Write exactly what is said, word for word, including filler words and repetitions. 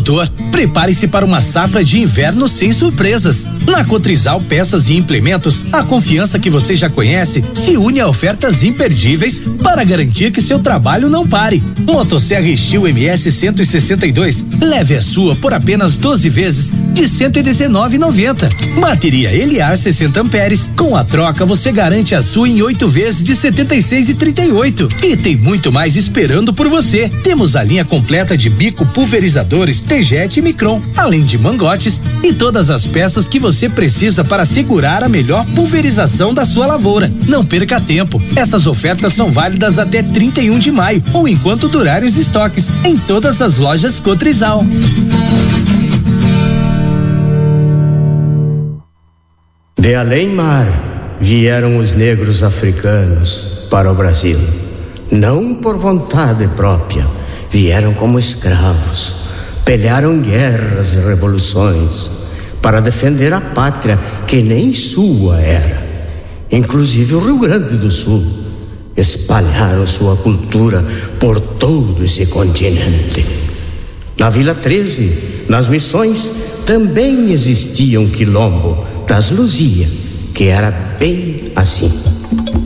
agricultor, prepare-se para uma safra de inverno sem surpresas. Na Cotrizal Peças e Implementos, a confiança que você já conhece se une a ofertas imperdíveis para garantir que seu trabalho não pare. Motosserra Steel M S cento e sessenta e dois, leve a sua por apenas doze vezes de cento e dezenove reais e noventa centavos. Bateria Eliar sessenta amperes, com a troca você garante a sua em oito vezes de setenta e seis reais e trinta e oito centavos. E tem muito mais esperando por você. Temos a linha completa de bico pulverizadores T-Jet e Micron, além de mangotes e todas as peças que você precisa para segurar a melhor pulverização da sua lavoura. Não perca tempo. Essas ofertas são válidas até trinta e um de maio ou enquanto durarem os estoques em todas as lojas Cotrizal. De além-mar vieram os negros africanos para o Brasil. Não por vontade própria, vieram como escravos, pelearam guerras e revoluções para defender a pátria que nem sua era. Inclusive o Rio Grande do Sul. Espalharam sua cultura por todo esse continente. Na Vila treze, nas missões, também existia um quilombo das Luzia, que era bem assim.